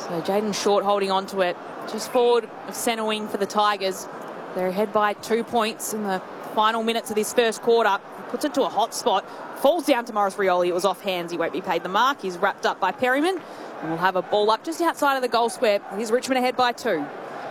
So Jaden Short holding on to it. Just forward of centre wing for the Tigers. They're ahead by 2 points in the final minutes of this first quarter. He puts it to a hot spot. Falls down to Morris Rioli. It was off hands. He won't be paid the mark. He's wrapped up by Perryman. And we'll have a ball up just outside of the goal square. Here's Richmond ahead by 2.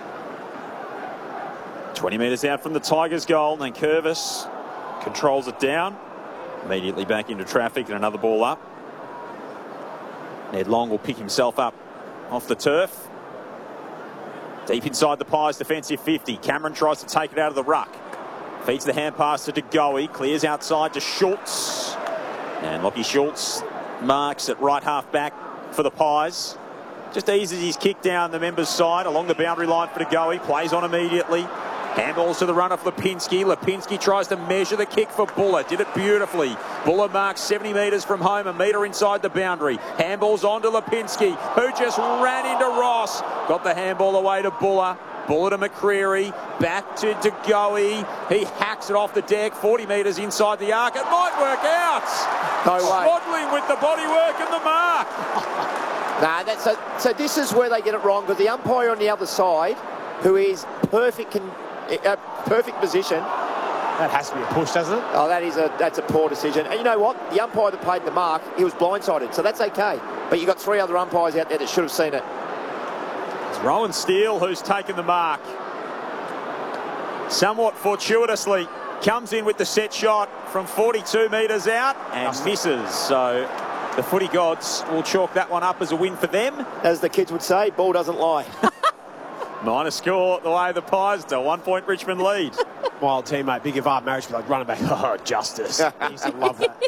20 metres out from the Tigers' goal. Nankervis controls it down. Immediately back into traffic and another ball up. Ned Long will pick himself up off the turf. Deep inside the Pies defensive 50. Cameron tries to take it out of the ruck. Feeds the hand pass to De Goey. Clears outside to Schultz. And Lockie Schultz marks at right half back for the Pies. Just eases his kick down the members' side along the boundary line for De Goey. Plays on immediately. Handballs to the runner for Lipinski. Lipinski tries to measure the kick for Buller. Did it beautifully. Buller marks 70 metres from home, a metre inside the boundary. Handballs on to Lipinski, who just ran into Ross. Got the handball away to Buller. Buller to McCreary. Back to De Goey. He hacks it off the deck, 40 metres inside the arc. It might work out. No way. Swaddling with the bodywork and the mark. So this is where they get it wrong, because the umpire on the other side, who is perfect position. That has to be a push, doesn't it? Oh, that's a poor decision. And you know what? The umpire that played the mark, he was blindsided, so that's okay. But you've got 3 other umpires out there that should have seen it. It's Rowan Steele who's taken the mark. Somewhat fortuitously, comes in with the set shot from 42 metres out and misses. So the footy gods will chalk that one up as a win for them. As the kids would say, ball doesn't lie. Minor score the way of the Pies to 1 point Richmond lead. My old teammate, Big Evar Marriage, was like running back. Oh, justice. He used to love that.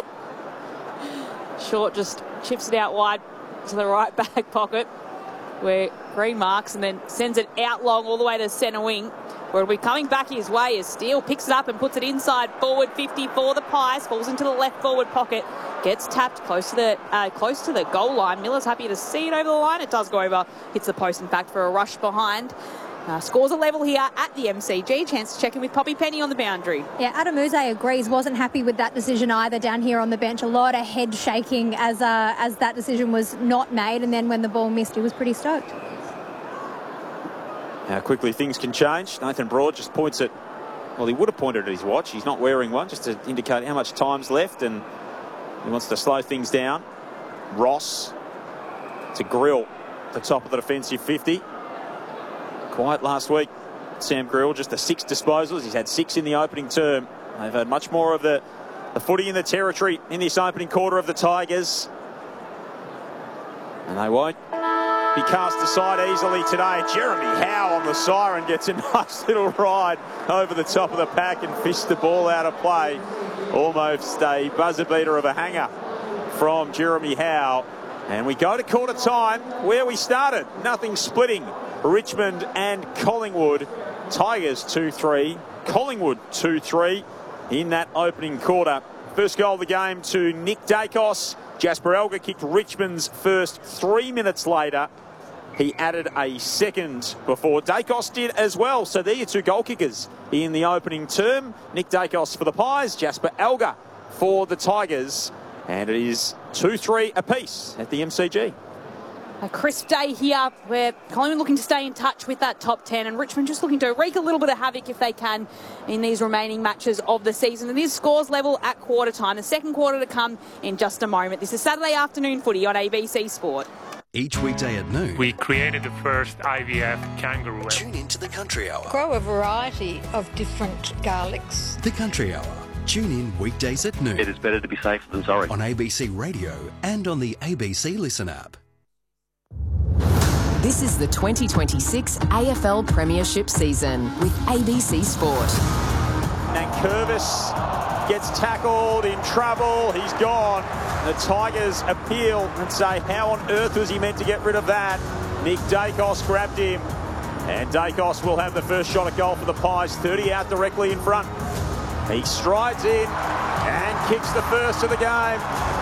Short just chips it out wide to the right back pocket where Green marks and then sends it out long all the way to centre wing, where it'll be coming back his way as Steele picks it up and puts it inside forward 50 for the Pies. Falls into the left forward pocket. Gets tapped close to the goal line. Miller's happy to see it over the line. It does go over. Hits the post, in fact, for a rush behind. Scores a level here at the MCG. Chance to check in with Poppy Penny on the boundary. Yeah, Adam Uze agrees. Wasn't happy with that decision either down here on the bench. A lot of head shaking as that decision was not made. And then when the ball missed, he was pretty stoked. How quickly things can change. Nathan Broad just points at, well, he would have pointed at his watch. He's not wearing one, just to indicate how much time's left. And he wants to slow things down. Ross to Grill, the top of the defensive 50. Quiet last week, Sam Grill, just the 6 disposals. He's had 6 in the opening term. They've had much more of the footy in the territory in this opening quarter of the Tigers. And they won't be cast aside easily today. Jeremy Howe on the siren gets a nice little ride over the top of the pack and fished the ball out of play. Almost a buzzer beater of a hanger from Jeremy Howe. And we go to quarter time where we started. Nothing splitting Richmond and Collingwood. Tigers 2-3, Collingwood 2-3 in that opening quarter. First goal of the game to Nick Dacos. Jasper Elgar kicked Richmond's first 3 minutes later. He added a second before Dacos did as well. So there are 2 goal kickers in the opening term. Nick Dacos for the Pies, Jasper Elgar for the Tigers. And it is 2-3 apiece at the MCG. A crisp day here where Collingwood looking to stay in touch with that top 10 and Richmond just looking to wreak a little bit of havoc if they can in these remaining matches of the season. It is scores level at quarter time. The second quarter to come in just a moment. This is Saturday afternoon footy on ABC Sport. Each weekday at noon, we created the first IVF kangaroo. Tune into the Country Hour. Grow a variety of different garlics. The Country Hour. Tune in weekdays at noon. It is better to be safe than sorry. On ABC Radio and on the ABC Listen app. This is the 2026 AFL Premiership season with ABC Sport. Nankervis gets tackled, in trouble, he's gone. The Tigers appeal and say, how on earth was he meant to get rid of that? Nick Dacos grabbed him, and Dacos will have the first shot at goal for the Pies, 30 out directly in front. He strides in and kicks the first of the game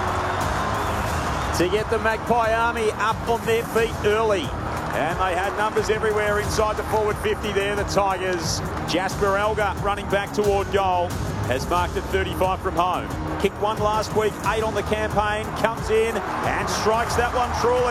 to get the Magpie Army up on their feet early. And they had numbers everywhere inside the forward 50 there, the Tigers. Jasper Elgar running back toward goal has marked at 35 from home. Kicked one last week, 8 on the campaign, comes in and strikes that one truly.